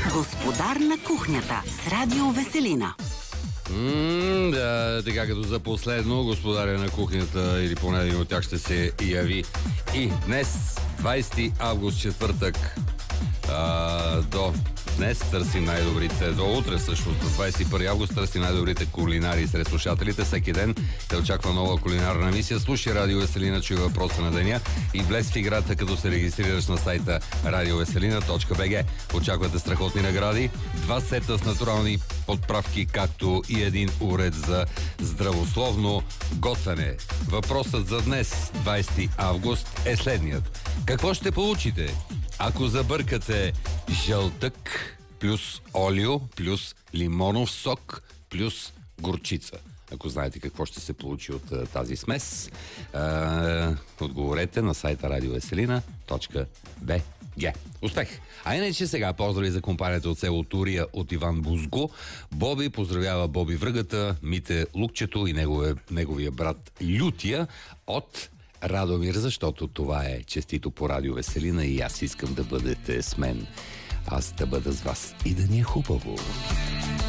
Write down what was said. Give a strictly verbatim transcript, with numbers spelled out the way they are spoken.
Господар на кухнята с Радио Веселина. М, да, така като за последно, господаря на кухнята или поне един от тях ще се яви. И днес, двайсети август, четвъртък, а, до днес търсим най-добрите, до утре всъщност, до двайсет и първи август търсим най-добрите кулинари сред слушателите. Всеки ден те очаква нова кулинарна мисия. Слушай Радио Веселина, чуй въпроса на деня и влез в играта, като се регистрираш на сайта радиовеселина точка би джи. Очаквате страхотни награди, два сета с натурални подправки, както и един уред за здравословно готвене. Въпросът за днес, двайсети август, е следният. Какво ще получите, ако забъркате жълтък плюс олио плюс лимонов сок плюс горчица? Ако знаете какво ще се получи от а, тази смес, а, отговорете на сайта радиовеселина точка би джи. Успех! А иначе сега поздрави за компанията от село Турия от Иван Бузго. Боби поздравява Боби Връгата, Мите Лукчето и неговия, неговия брат Лютия от Радомир, защото това е честито по Радио Веселина и аз искам да бъдете с мен. Аз да бъда с вас и да ни е хубаво.